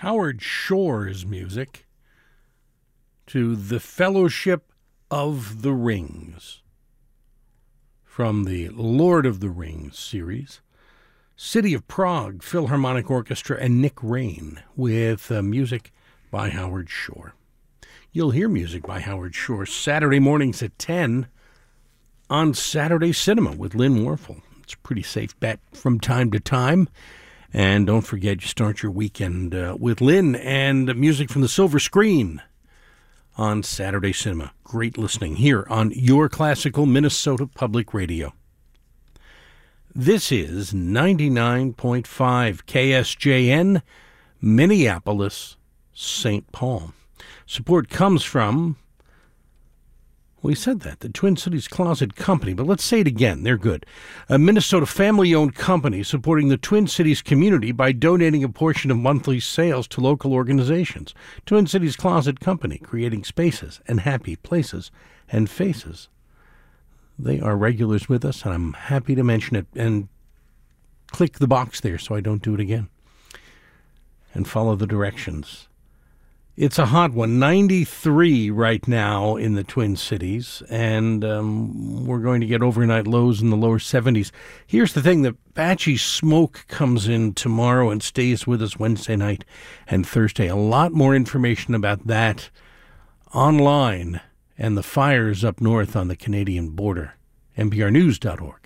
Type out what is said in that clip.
Howard Shore's music to The Fellowship of the Rings from the Lord of the Rings series. City of Prague Philharmonic Orchestra and Nick Rain with music by Howard Shore. You'll hear music by Howard Shore Saturday mornings at 10 on Saturday Cinema with Lynn Warfel. It's a pretty safe bet from time to time. And don't forget, you start your weekend with Lynn and music from the Silver Screen on Saturday Cinema. Great listening here on Your Classical Minnesota Public Radio. This is 99.5 KSJN, Minneapolis, St. Paul. Support comes from, we said that, the Twin Cities Closet Company, but let's say it again. They're good. A Minnesota family-owned company supporting the Twin Cities community by donating a portion of monthly sales to local organizations. Twin Cities Closet Company, creating spaces and happy places and faces. They are regulars with us, and I'm happy to mention it. And click the box there so I don't do it again. And follow the directions. It's a hot one, 93 right now in the Twin Cities, and we're going to get overnight lows in the lower 70s. Here's the thing, the patchy smoke comes in tomorrow and stays with us Wednesday night and Thursday. A lot more information about that online and the fires up north on the Canadian border. NPRnews.org.